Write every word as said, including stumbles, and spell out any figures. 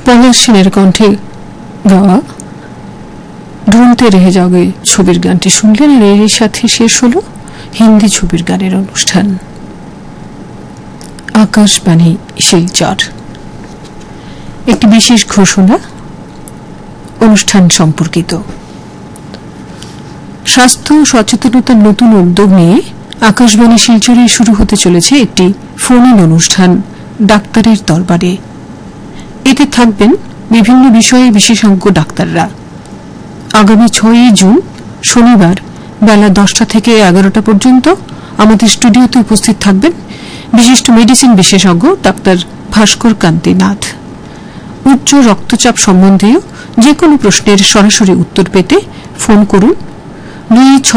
পলাশ সেনের কণ্ঠে গাওয়া ঢুনতে রেহে যাওগে ছবির গানটি শুনলেন। আর এর সাথে শেষ হল হিন্দি ছবির গানের অনুষ্ঠান। আকাশবাণী শিলচর। একটি বিশেষ ঘোষণা অনুষ্ঠান সম্পর্কিত। স্বাস্থ্য সচেতনতার নতুন উদ্যোগ নিয়ে আকাশবাণী শিলচরে শুরু হতে চলেছে একটি ফোন ইন অনুষ্ঠান ডাক্তারের দরবারে। এতে থাকবেন বিভিন্ন বিষয়ে বিশেষজ্ঞ ডাক্তাররা। আগামী ছয়ই জুন শনিবার বেলা দশটা থেকে এগারোটা পর্যন্ত আমাদের স্টুডিওতে উপস্থিত থাকবেন বিশিষ্ট মেডিসিন বিশেষজ্ঞ ডাক্তার ভাস্কর কান্তি নাথ। উচ্চ রক্তচাপ সম্বন্ধীয় যে কোনো প্রশ্নের সরাসরি উত্তর পেতে ফোন করুন দুই